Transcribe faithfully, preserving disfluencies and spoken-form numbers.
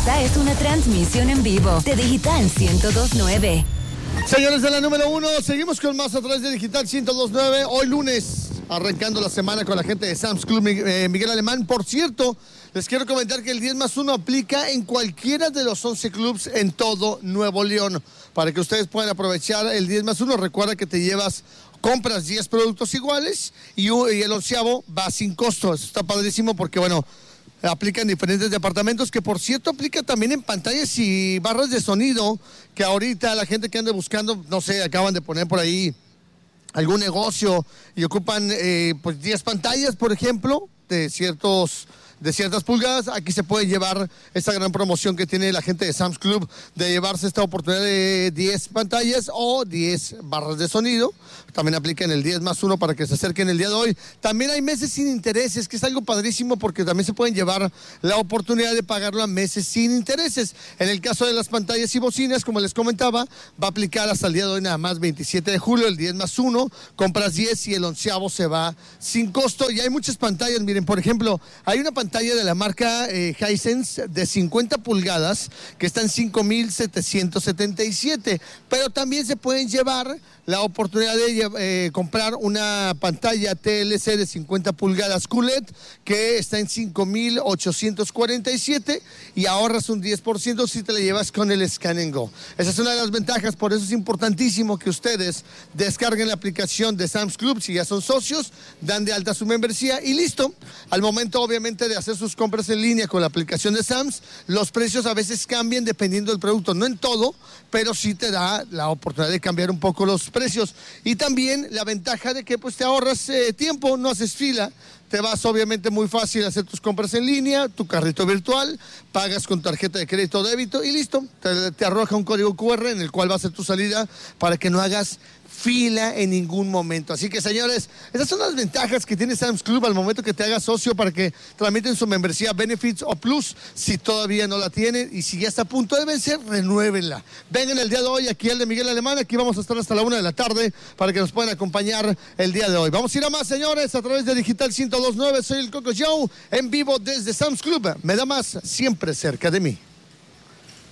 Esta es una transmisión en vivo de Digital ciento dos punto nueve. Señores de la número uno, seguimos con más a través de Digital ciento dos punto nueve. Hoy lunes, arrancando la semana con la gente de Sam's Club eh, Miguel Alemán. Por cierto, les quiero comentar que el diez más uno aplica en cualquiera de los once clubs en todo Nuevo León. Para que ustedes puedan aprovechar el diez más uno, recuerda que te llevas, compras diez productos iguales y, y el onceavo va sin costo. Eso está padrísimo porque, bueno, aplica en diferentes departamentos, que por cierto aplica también en pantallas y barras de sonido, que ahorita la gente que ande buscando, no sé, acaban de poner por ahí algún negocio y ocupan eh, pues diez pantallas, por ejemplo, de ciertos... de ciertas pulgadas. Aquí se puede llevar esta gran promoción que tiene la gente de Sam's Club de llevarse esta oportunidad de diez pantallas o diez barras de sonido. También aplica en el diez más uno para que se acerquen el día de hoy. También hay meses sin intereses, que es algo padrísimo porque también se pueden llevar la oportunidad de pagarlo a meses sin intereses. En el caso de las pantallas y bocinas, como les comentaba, va a aplicar hasta el día de hoy nada más, veintisiete de julio, el diez más uno. Compras diez y el onceavo se va sin costo. Y hay muchas pantallas, miren, por ejemplo, hay una pantalla pantalla de la marca eh, Hisense de cincuenta pulgadas que está en cinco mil setecientos setenta y siete, pero también se pueden llevar la oportunidad de eh, comprar una pantalla T L C de cincuenta pulgadas Q L E D que está en cinco mil ochocientos cuarenta y siete y ahorras un diez por ciento si te la llevas con el Scan and Go. Esa es una de las ventajas, por eso es importantísimo que ustedes descarguen la aplicación de Sam's Club si ya son socios, dan de alta su membresía y listo. Al momento obviamente de hacer sus compras en línea con la aplicación de Sam's, los precios a veces cambian dependiendo del producto, no en todo, pero sí te da la oportunidad de cambiar un poco los precios. Y también la ventaja de que pues te ahorras eh, tiempo, no haces fila, te vas obviamente muy fácil a hacer tus compras en línea, tu carrito virtual, pagas con tarjeta de crédito o débito y listo, te, te arroja un código Q R en el cual va a ser tu salida para que no hagas fila en ningún momento. Así que, señores, esas son las ventajas que tiene Sam's Club al momento que te hagas socio para que tramiten su membresía Benefits o Plus si todavía no la tienen y si ya está a punto de vencer, renuévenla. Vengan el día de hoy aquí al de Miguel Alemán, aquí vamos a estar hasta la una de la tarde para que nos puedan acompañar el día de hoy. Vamos a ir a más, señores, a través de Digital ciento dos punto nueve. Soy el Coco Show en vivo desde Sam's Club. Me da más, siempre cerca de mí.